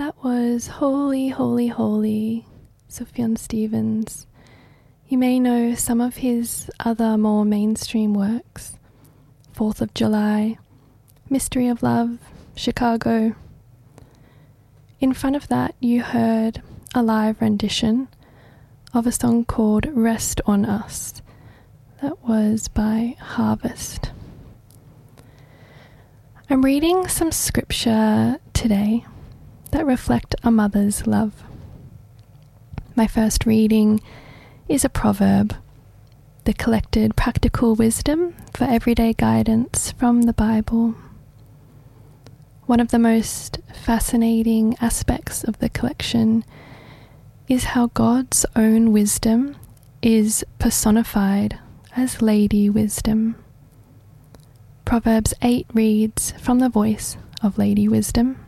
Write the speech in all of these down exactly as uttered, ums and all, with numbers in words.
That was Holy, Holy, Holy, Sufjan Stevens. You may know some of his other more mainstream works: fourth of July, Mystery of Love, Chicago. In front of that, you heard a live rendition of a song called Rest on Us. That was by Harvest. I'm reading some scripture today that reflect a mother's love. My first reading is a proverb, the collected practical wisdom for everyday guidance from the Bible. One of the most fascinating aspects of the collection is how God's own wisdom is personified as Lady Wisdom. Proverbs eight reads from the voice of Lady Wisdom.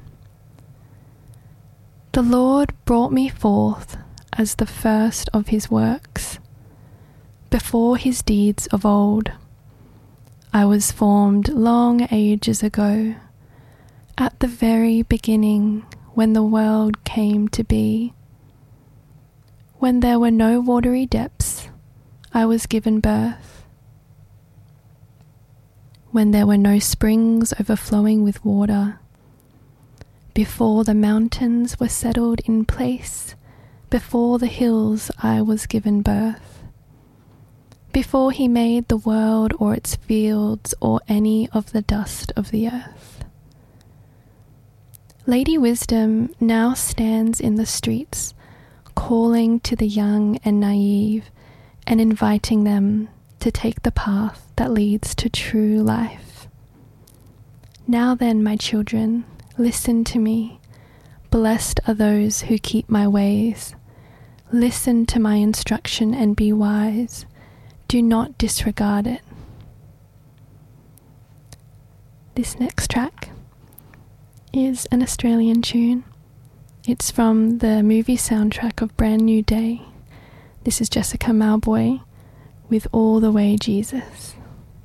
The Lord brought me forth as the first of his works, before his deeds of old. I was formed long ages ago, at the very beginning, when the world came to be. When there were no watery depths, I was given birth. When there were no springs overflowing with water, before the mountains were settled in place, before the hills I was given birth. Before he made the world or its fields or any of the dust of the earth. Lady Wisdom now stands in the streets, calling to the young and naive and inviting them to take the path that leads to true life. Now then, my children, listen to me. Blessed are those who keep my ways. Listen to my instruction and be wise. Do not disregard it. This next track is an Australian tune. It's from the movie soundtrack of Brand New Day. This is Jessica Mauboy with All the Way Jesus.